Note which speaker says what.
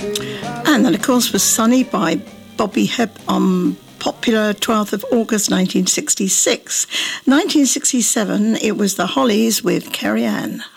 Speaker 1: And that, of course, was Sunny by Bobby Hebb on popular 12th of August 1966. 1967, it was the Hollies with Carrie Ann.